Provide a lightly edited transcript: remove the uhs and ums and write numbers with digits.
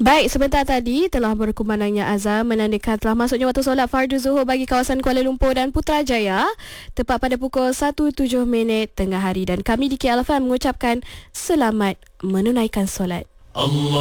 Baik, sebentar tadi telah berkumandangnya azan menandakan telah masuknya waktu solat fardu zuhur bagi kawasan Kuala Lumpur dan Putrajaya tepat pada pukul 1:07 tengah hari, dan kami di KL FM mengucapkan selamat menunaikan solat. Allah